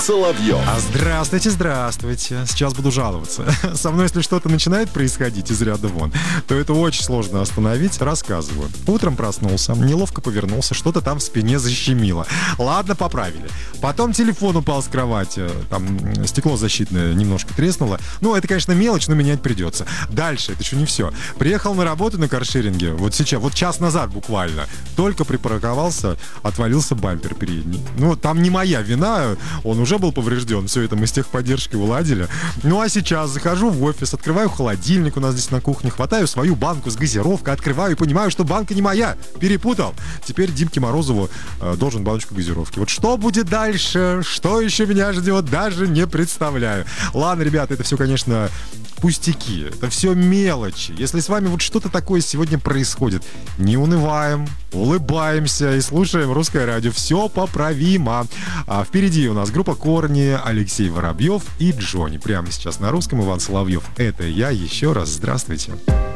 Соловьев. Здравствуйте. Сейчас буду жаловаться. Со мной, если что-то начинает происходить из ряда вон, то это очень сложно остановить. Рассказываю. Утром проснулся, неловко повернулся, что-то там в спине защемило. Ладно, поправили. Потом телефон упал с кровати, там стекло защитное немножко треснуло. Ну, это, конечно, мелочь, но менять придется. Дальше, это еще не все. Приехал на работу на каршеринге, вот сейчас, вот час назад буквально. Только припарковался, отвалился бампер передний. Ну, там не моя вина, он уже был поврежден, все это мы с техподдержки уладили. Ну а сейчас захожу в офис, открываю холодильник у нас здесь на кухне, хватаю свою банку с газировкой, открываю и понимаю, что банка не моя, перепутал. Теперь Димке Морозову должен баночку газировки. Вот что будет дальше, что еще меня ждет, даже не представляю. Ладно, ребята, это все, конечно, пустяки, это все мелочи. Если с вами вот что-то такое сегодня происходит, не унываем, улыбаемся и слушаем русское радио. Все поправимо. Впереди у нас группа Корни, Алексей Воробьев и Джонни. Прямо сейчас на русском Иван Соловьев. Это я. Еще раз здравствуйте.